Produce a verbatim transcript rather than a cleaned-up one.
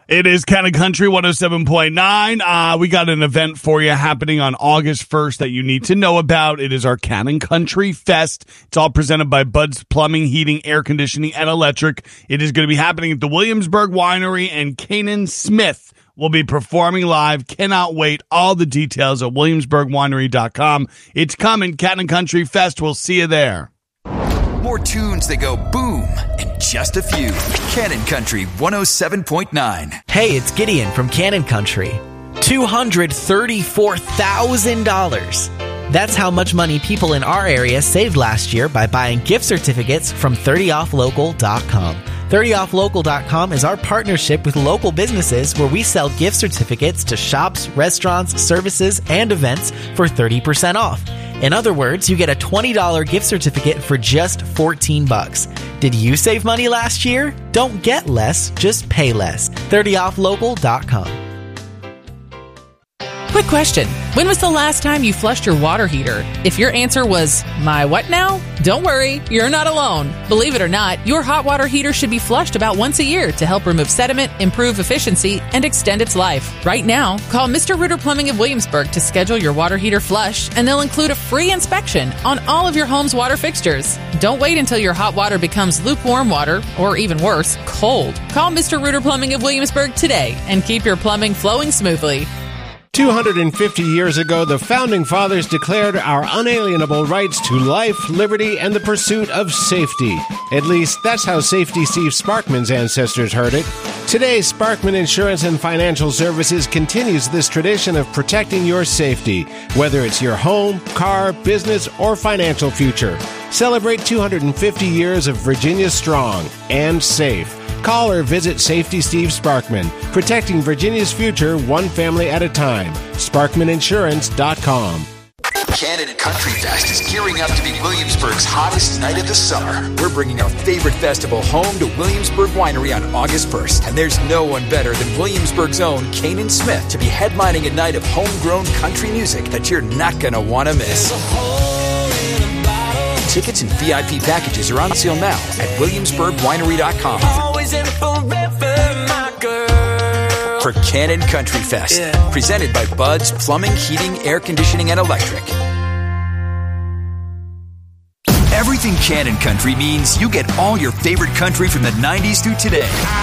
It is Ken and Country one oh seven point nine. Uh, we got an event for you happening on August first that you need to know about. It is our Ken and Country Fest. It's all presented by Bud's Plumbing, Heating, Air Conditioning, and Electric. It is going to be happening at the Williamsburg Winery, and Kanan Smith will be performing live. Cannot wait. All the details at williamsburg winery dot com. It's coming. Ken and Country Fest. We'll see you there. More tunes that go boom and just a few. Ken and Country one oh seven point nine. Hey, it's Gideon from Ken and Country. two hundred thirty-four thousand dollars. That's how much money people in our area saved last year by buying gift certificates from thirty off local dot com. thirty off local dot com is our partnership with local businesses where we sell gift certificates to shops, restaurants, services, and events for thirty percent off. In other words, you get a twenty dollars gift certificate for just fourteen bucks. Did you save money last year? Don't get less, just pay less. thirty off local dot com. Quick question. When was the last time you flushed your water heater? If your answer was, my what now? Don't worry, you're not alone. Believe it or not, your hot water heater should be flushed about once a year to help remove sediment, improve efficiency, and extend its life. Right now, call Mister Rooter Plumbing of Williamsburg to schedule your water heater flush, and they'll include a free inspection on all of your home's water fixtures. Don't wait until your hot water becomes lukewarm water, or even worse, cold. Call Mister Rooter Plumbing of Williamsburg today and keep your plumbing flowing smoothly. two hundred fifty years ago, the Founding Fathers declared our unalienable rights to life, liberty, and the pursuit of safety. At least, that's how Safety Steve Sparkman's ancestors heard it. Today, Sparkman Insurance and Financial Services continues this tradition of protecting your safety, whether it's your home, car, business, or financial future. Celebrate two hundred fifty years of Virginia strong and safe. Call or visit Safety Steve Sparkman, protecting Virginia's future one family at a time. Sparkman Insurance dot com. Ken and Country Fest is gearing up to be Williamsburg's hottest night of the summer. We're bringing our favorite festival home to Williamsburg Winery on August first. And there's no one better than Williamsburg's own Kanan Smith to be headlining a night of homegrown country music that you're not going to want to miss. Tickets and V I P packages are on sale now at williamsburg winery dot com. For Ken and Country Fest, yeah. Presented by Bud's Plumbing, Heating, Air Conditioning, and Electric. Everything Ken and Country means you get all your favorite country from the nineties through today.